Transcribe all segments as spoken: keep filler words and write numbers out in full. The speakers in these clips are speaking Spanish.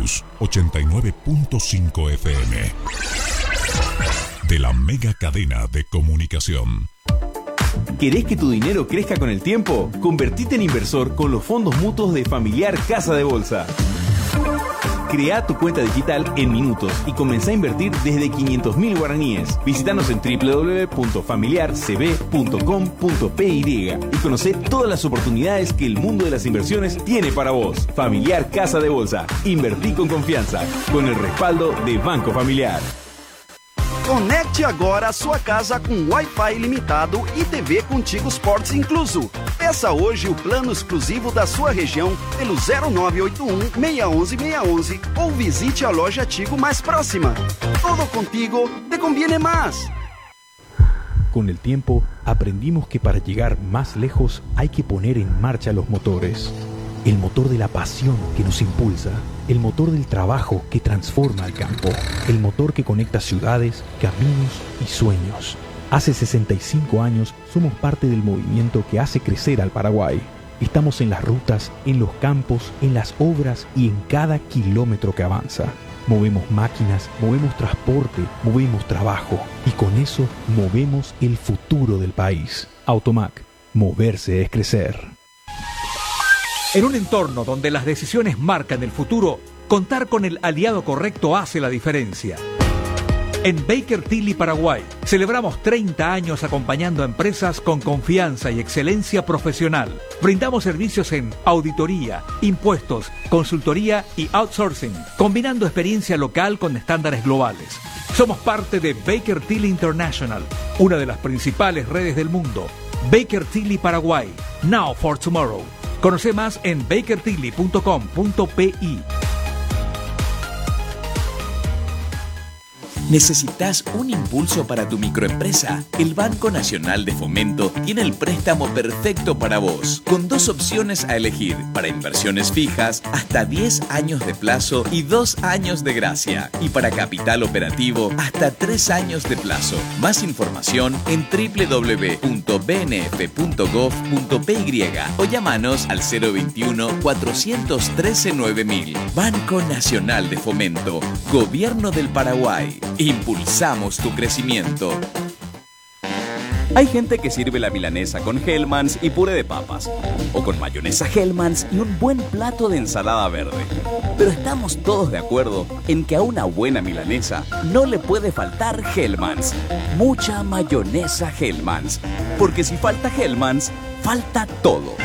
News ochenta y nueve punto cinco F M. De la mega cadena de comunicación. ¿Querés que tu dinero crezca con el tiempo? Convertite en inversor con los fondos mutuos de Familiar Casa de Bolsa. Crea tu cuenta digital en minutos y comenzá a invertir desde quinientos mil guaraníes. Visítanos en doble u doble u doble u punto familiar c b punto com punto p y y conocé todas las oportunidades que el mundo de las inversiones tiene para vos. Familiar Casa de Bolsa. Invertí con confianza, con el respaldo de Banco Familiar. Conecte agora a sua casa com Wi-Fi ilimitado e T V Contigo Sports incluso. Peça hoje o plano exclusivo da sua região pelo zero nove oito um, seis um um, seis um um ou visite a loja Tigo mais próxima. Todo contigo te conviene más. Con el tiempo, aprendimos que para llegar más lejos hay que poner en marcha los motores. El motor de la pasión que nos impulsa, el motor del trabajo que transforma el campo, el motor que conecta ciudades, caminos y sueños. Hace sesenta y cinco años somos parte del movimiento que hace crecer al Paraguay. Estamos en las rutas, en los campos, en las obras y en cada kilómetro que avanza. Movemos máquinas, movemos transporte, movemos trabajo y con eso movemos el futuro del país. Automac, moverse es crecer. En un entorno donde las decisiones marcan el futuro, contar con el aliado correcto hace la diferencia. En Baker Tilly Paraguay celebramos treinta años acompañando a empresas con confianza y excelencia profesional. Brindamos servicios en auditoría, impuestos, consultoría y outsourcing, combinando experiencia local con estándares globales. Somos parte de Baker Tilly International, una de las principales redes del mundo. Baker Tilly Paraguay, now for tomorrow. Conoce más en baker tilly punto com punto p y. ¿Necesitas un impulso para tu microempresa? El Banco Nacional de Fomento tiene el préstamo perfecto para vos, con dos opciones a elegir: para inversiones fijas, hasta diez años de plazo y dos años de gracia, y para capital operativo, hasta tres años de plazo. Más información en doble u doble u doble u punto b n f punto gov punto p y o llamanos al cero veintiuno, cuatrocientos trece, nueve mil. Banco Nacional de Fomento, Gobierno del Paraguay. Impulsamos tu crecimiento. Hay gente que sirve la milanesa con Hellmann's y puré de papas, o con mayonesa Hellmann's y un buen plato de ensalada verde. Pero estamos todos de acuerdo en que a una buena milanesa no le puede faltar Hellmann's. Mucha mayonesa Hellmann's, porque si falta Hellmann's, falta todo.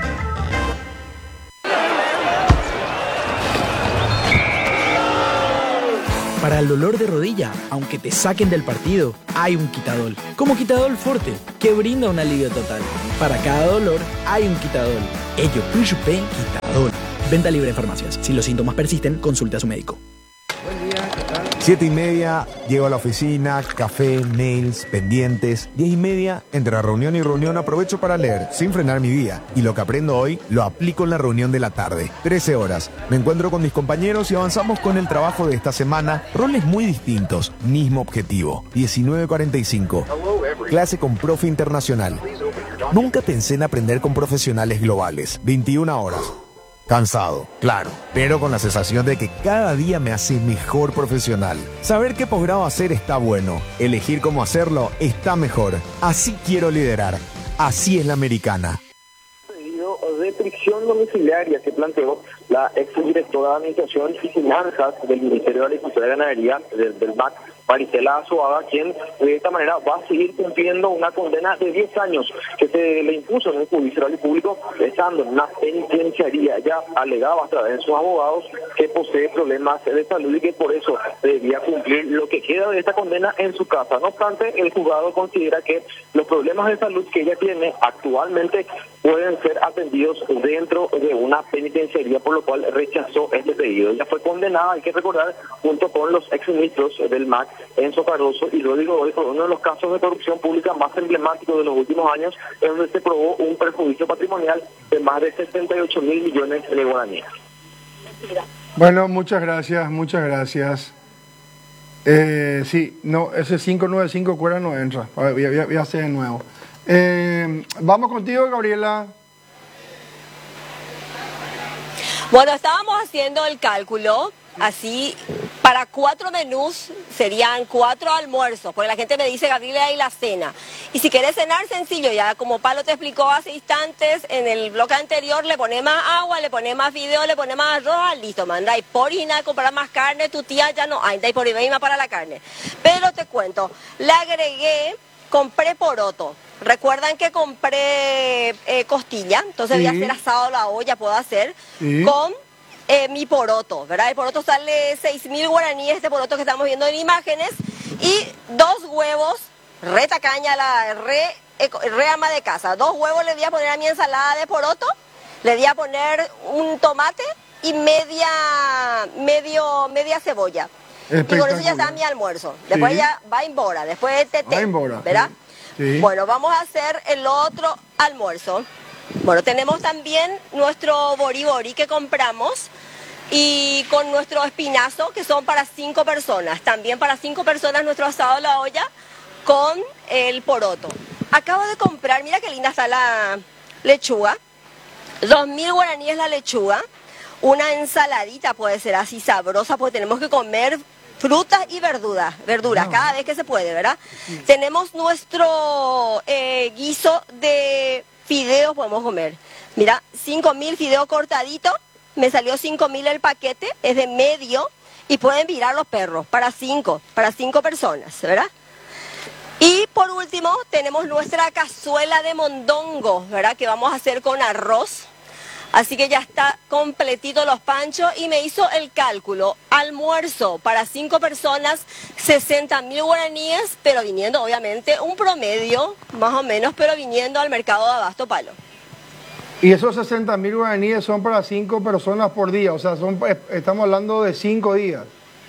Para el dolor de rodilla, aunque te saquen del partido, hay un Quitadol. Como Quitadol Forte, que brinda un alivio total. Para cada dolor, hay un Quitadol. Ello, Pushupé Quitadol. Venta libre en farmacias. Si los síntomas persisten, consulte a su médico. Buen día, ¿qué tal? Siete y media, llego a la oficina, café, mails, pendientes. Diez y media, entre reunión y reunión aprovecho para leer, sin frenar mi día. Y lo que aprendo hoy, lo aplico en la reunión de la tarde. Trece horas. Me encuentro con mis compañeros y avanzamos con el trabajo de esta semana. Roles muy distintos, mismo objetivo. diecinueve cuarenta y cinco. Clase con profe internacional. Nunca pensé en aprender con profesionales globales. veintiuna horas. Cansado, claro, pero con la sensación de que cada día me hace mejor profesional. Saber qué posgrado hacer está bueno, elegir cómo hacerlo está mejor. Así quiero liderar, así es la americana. Pedido de prisión domiciliaria que planteó la exdirectora de Administración y Finanzas del Ministerio de Agricultura y Ganadería, del, del M A C, Marisela Azuaga, quien de esta manera va a seguir cumpliendo una condena de diez años que se le impuso en el juicio oral y público, estando en una penitenciaría. Ya alegaba a través de sus abogados que posee problemas de salud y que por eso debía cumplir lo que queda de esta condena en su casa. No obstante, el juzgado considera que los problemas de salud que ella tiene actualmente pueden ser atendidos dentro de una penitenciaría, por lo cual rechazó este pedido. Ella fue condenada, hay que recordar, junto con los exministros del M A C, Enzo Caroso y Rodrigo Godoy, por uno de los casos de corrupción pública más emblemáticos de los últimos años, en donde se probó un perjuicio patrimonial de más de setenta y ocho mil millones de guaraníes. Bueno, muchas gracias, muchas gracias. Eh, sí, no, ese cinco nueve cinco cuera no entra. A ver, voy a, voy a hacer de nuevo. Eh, vamos contigo, Gabriela. Bueno, estábamos haciendo el cálculo así, para cuatro menús serían cuatro almuerzos, porque la gente me dice, Gabriela, y la cena. Y si querés cenar, sencillo, ya como Palo te explicó hace instantes, en el bloque anterior le pones más agua, le pones más fideo, le pones más arroz, listo, manda y por y nada, comprar más carne, tu tía ya no hay, y por y más para la carne. Pero te cuento, le agregué, compré poroto. Recuerdan que compré eh, costilla, entonces sí. Voy a hacer asado a la olla, puedo hacer, sí. Con eh, mi poroto, ¿verdad? El poroto sale seis mil guaraníes, este poroto que estamos viendo en imágenes, y dos huevos, re tacaña, la re, re ama de casa, dos huevos le voy a poner a mi ensalada de poroto, le voy a poner un tomate y media, medio, media cebolla. Y con eso ya está mi almuerzo. Después sí. Ya va embora, después el tete, ¿verdad? Sí. Sí. Bueno, vamos a hacer el otro almuerzo. Bueno, tenemos también nuestro bori bori que compramos y con nuestro espinazo que son para cinco personas. También para cinco personas nuestro asado a la olla con el poroto. Acabo de comprar, mira qué linda está la lechuga. Dos mil guaraníes la lechuga. Una ensaladita puede ser así sabrosa porque tenemos que comer frutas y verduras, verduras, no. Cada vez que se puede, ¿verdad? Sí. Tenemos nuestro eh, guiso de fideos, podemos comer. Mira, cinco mil fideos cortaditos, me salió cinco mil el paquete, es de medio, y pueden virar los perros, para cinco, para cinco personas, ¿verdad? Y por último, tenemos nuestra cazuela de mondongo, ¿verdad? Que vamos a hacer con arroz. Así que ya está completito los panchos y me hizo el cálculo. Almuerzo para cinco personas, sesenta mil guaraníes, pero viniendo obviamente un promedio, más o menos, pero viniendo al mercado de Abasto Palo. Y esos sesenta mil guaraníes son para cinco personas por día, o sea, son, estamos hablando de cinco días.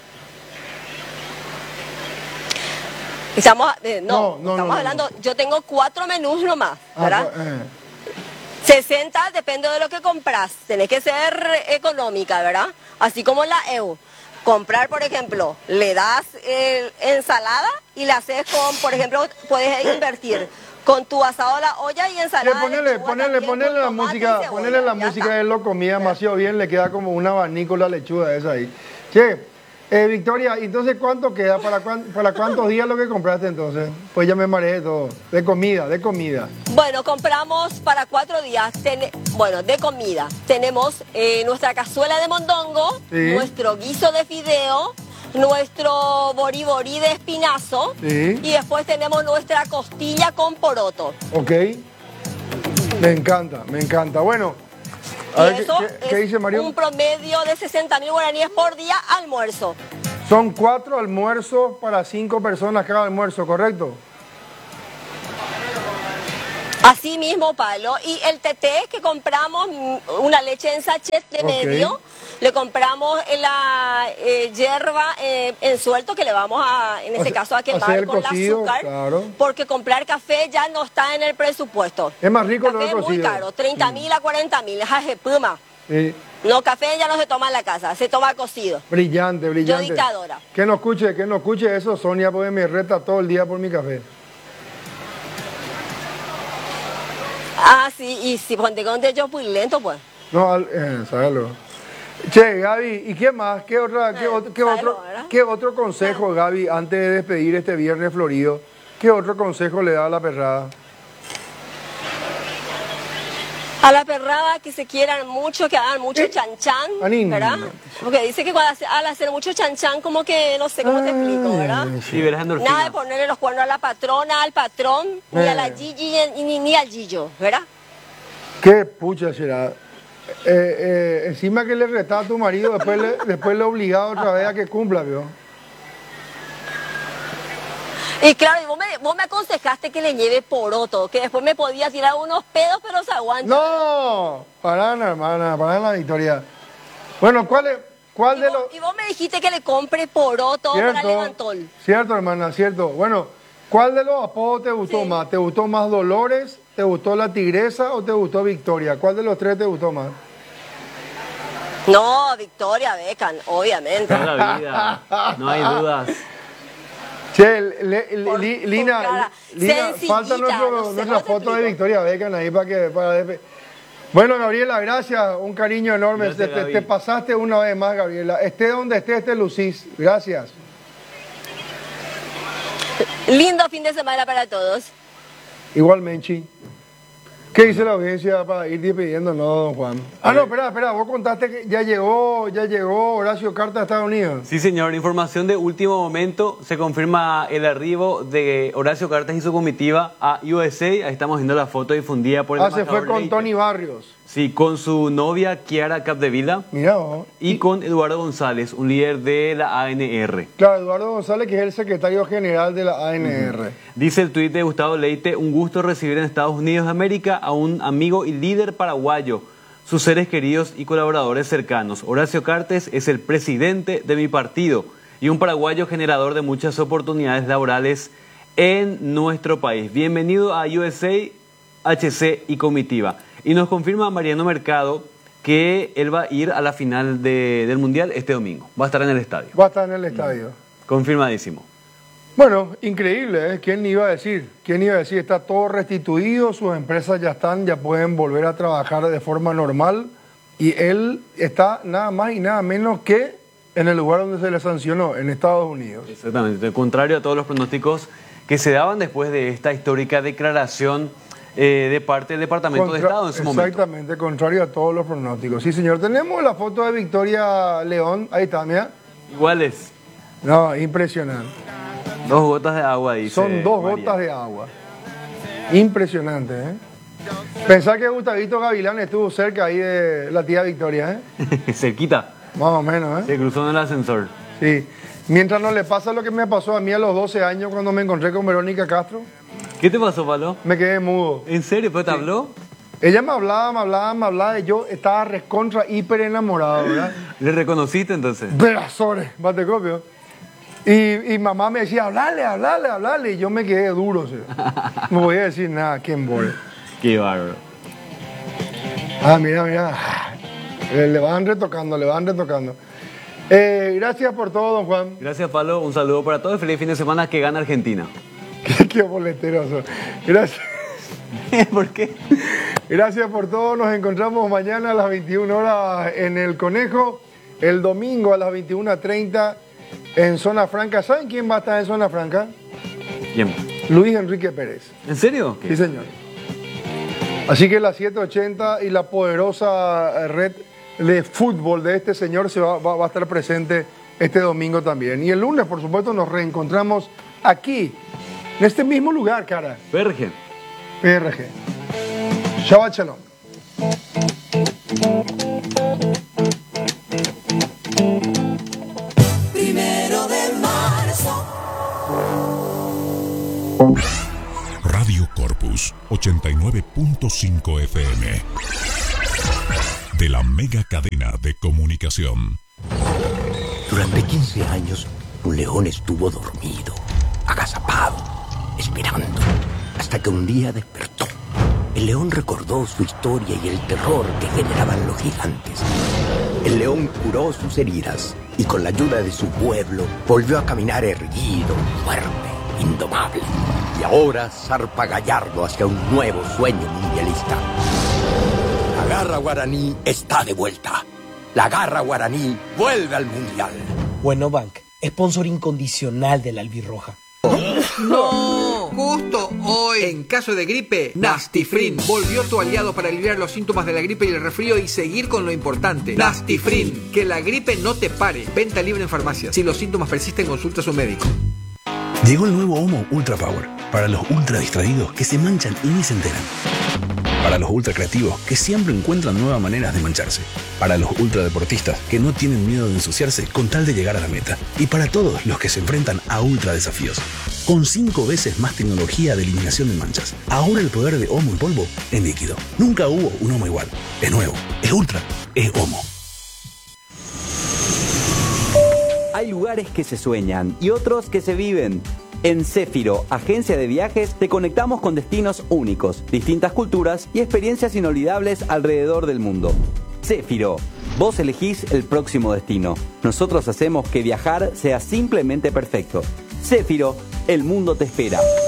Estamos, eh, no, no, no, estamos no, no, hablando, no. Yo tengo cuatro menús nomás, ¿verdad? Ah, eh. sesenta depende de lo que compras, tenés que ser económica, ¿verdad? Así como la E U. Comprar, por ejemplo, le das eh, ensalada y la haces con, por ejemplo, puedes invertir con tu asado a la olla y ensalada. Ponele, ponele, ponele la música, ponele la música de lo comida demasiado bien, le queda como un abanico la lechuga esa ahí. Che, eh, Victoria, entonces ¿cuánto queda? ¿Para, cuán, ¿Para cuántos días lo que compraste entonces? Pues ya me mareé todo. De comida, de comida. Bueno, compramos para cuatro días, ten, bueno, de comida. Tenemos eh, nuestra cazuela de mondongo, sí. Nuestro guiso de fideo, nuestro bori bori de espinazo, sí. Y después tenemos nuestra costilla con poroto. Ok. Me encanta, me encanta. Bueno. Y ver, eso ¿qué, qué, qué dice Mario? Un promedio de sesenta mil guaraníes por día almuerzo. Son cuatro almuerzos para cinco personas cada almuerzo, ¿correcto? Así mismo, Palo. Y el teté que compramos, una leche en sachet de okay. Medio, le compramos la eh, hierba eh, en suelto que le vamos a, en este caso, a quemar con cocido, el azúcar. Claro. Porque comprar café ya no está en el presupuesto. Es más rico no el cocido. Es muy caro, treinta mil sí. A cuarenta mil, puma. Sí. No, café ya no se toma en la casa, se toma cocido. Brillante, brillante. Yo dictadora. Que no escuche, que no escuche eso, Sonia, porque me reta todo el día por mi café. Ah, sí, y si ponte con yo muy lento, pues. No, eh, sácalo. Che, Gaby, ¿y qué más? ¿Qué, otra, qué, otro, qué, otro, ¿Qué otro consejo, Gaby, antes de despedir este viernes florido? ¿Qué otro consejo le da a la perrada? A la perrada que se quieran mucho, que hagan mucho eh, chanchan, ¿verdad? Porque dice que cuando hace, al hacer mucho chanchan, como que, no sé cómo te explico, ¿verdad? Sí, nada de ponerle los cuernos a la patrona, al patrón, eh. ni a la Gigi, ni, ni al Gillo, ¿verdad? Qué pucha será. Eh, eh, encima que le retaba a tu marido, después le, después le obligaba otra vez a que cumpla, ¿vio? Y claro, y vos me, vos me aconsejaste que le lleve poroto, que después me podía tirar unos pedos, pero se aguanta. No, para nada, hermana, para la Victoria. Bueno, ¿cuál es, cuál y de vos, los...? Y vos me dijiste que le compre poroto cierto, para Levantol. Cierto, hermana, cierto. Bueno, ¿cuál de los apodos te gustó sí. más? ¿Te gustó más Dolores, te gustó la Tigresa o te gustó Victoria? ¿Cuál de los tres te gustó más? No, Victoria Beckham, obviamente. Toda la vida, no hay dudas. Che, le, le, por, li, Lina, Lina falta nuestro, no sé, nuestra foto de Victoria Beckham ahí para que... Para, Bueno, Gabriela, gracias, un cariño enorme. Gracias, te, te, te pasaste una vez más, Gabriela. Esté donde esté, te lucís. Gracias. Lindo fin de semana para todos. Igualmente. ¿Qué dice la audiencia para ir pidiendo, no, don Juan? Ah, no, espera, espera, vos contaste que ya llegó, ya llegó Horacio Cartes a Estados Unidos. Sí, señor, información de último momento, se confirma el arribo de Horacio Cartes y su comitiva a U S A, ahí estamos viendo la foto difundida por el Ah, se fue con Leite. Tony Barrios. Sí, con su novia Kiara Capdevila. Mira vos. Y con Eduardo González, un líder de la A N R. Claro, Eduardo González, que es el secretario general de la A N R. Uh-huh. Dice el tuit de Gustavo Leite, un gusto recibir en Estados Unidos de América a un amigo y líder paraguayo, sus seres queridos y colaboradores cercanos. Horacio Cartes es el presidente de mi partido y un paraguayo generador de muchas oportunidades laborales en nuestro país. Bienvenido a U S A, H C y comitiva. Y nos confirma Mariano Mercado que él va a ir a la final de, del Mundial este domingo. Va a estar en el estadio. Va a estar en el estadio. Confirmadísimo. Bueno, increíble, ¿eh? ¿Quién iba a decir? ¿Quién iba a decir? Está todo restituido, sus empresas ya están, ya pueden volver a trabajar de forma normal. Y él está nada más y nada menos que en el lugar donde se le sancionó, en Estados Unidos. Exactamente, contrario a todos los pronósticos que se daban después de esta histórica declaración Eh, de parte del Departamento Contra, de Estado en su exactamente, momento. Exactamente, contrario a todos los pronósticos. Sí, señor. Tenemos la foto de Victoria León. Ahí está, mira. Iguales. No, impresionante. Dos gotas de agua, dice Son dos María. gotas de agua. Impresionante, ¿eh? Pensá que Gustavito Gavilán estuvo cerca ahí de la tía Victoria, ¿eh? Cerquita. Más o menos, ¿eh? Se cruzó en el ascensor. Sí. Mientras no le pasa lo que me pasó a mí a los doce años cuando me encontré con Verónica Castro. ¿Qué te pasó, Palo? Me quedé mudo. ¿En serio? ¿Pero te Sí. habló? Ella me hablaba, me hablaba, me hablaba y yo estaba recontra, hiper enamorado, ¿verdad? ¿Le reconociste entonces? Perazores, bate copio. Y, y mamá me decía, hablale, hablale, hablale. Y yo me quedé duro, ¿sí? No voy a decir nada, ¿quién embole? Qué bárbaro. Ah, mira, mira. Le, le van retocando, le van retocando. Eh, gracias por todo, don Juan. Gracias, Palo. Un saludo para todos. Feliz fin de semana, que gana Argentina. Qué, qué boleteroso. Gracias. ¿Por qué? Gracias por todo. Nos encontramos mañana a las veintiuna horas en El Conejo. El domingo a las veintiuna treinta en Zona Franca. ¿Saben quién va a estar en Zona Franca? ¿Quién? Luis Enrique Pérez. ¿En serio? Sí, señor. Así que la siete ochenta y la poderosa red de fútbol de este señor se va, va, va a estar presente este domingo también. Y el lunes, por supuesto, nos reencontramos aquí, en este mismo lugar, cara. P R G. P R G. Shabbat Shalom. Primero de marzo. Radio Corpus ochenta y nueve punto cinco F M. De la mega cadena de comunicación. Durante quince años, un león estuvo dormido, agazapado, esperando, hasta que un día despertó. El león recordó su historia y el terror que generaban los gigantes. El león curó sus heridas y con la ayuda de su pueblo volvió a caminar erguido, fuerte, indomable. Y ahora zarpa gallardo hacia un nuevo sueño mundialista. La garra guaraní está de vuelta. La garra guaraní vuelve al mundial. Bueno Bank, sponsor incondicional de la albirroja. ¡No! Justo hoy, en caso de gripe, Nastifrin volvió tu aliado para aliviar los síntomas de la gripe y el resfrío y seguir con lo importante. Nastifrin, que la gripe no te pare. Venta libre en farmacias. Si los síntomas persisten, consulta a su médico. Llegó el nuevo Omo Ultra Power, para los ultra distraídos que se manchan y ni se enteran. Para los ultra creativos que siempre encuentran nuevas maneras de mancharse. Para los ultra deportistas que no tienen miedo de ensuciarse con tal de llegar a la meta. Y para todos los que se enfrentan a ultra desafíos. Con cinco veces más tecnología de eliminación de manchas. Ahora el poder de Omo en polvo en líquido. Nunca hubo un Omo igual. Es nuevo, es ultra, es Omo. Hay lugares que se sueñan y otros que se viven. En Céfiro, agencia de viajes, te conectamos con destinos únicos, distintas culturas y experiencias inolvidables alrededor del mundo. Céfiro, vos elegís el próximo destino. Nosotros hacemos que viajar sea simplemente perfecto. Céfiro, el mundo te espera.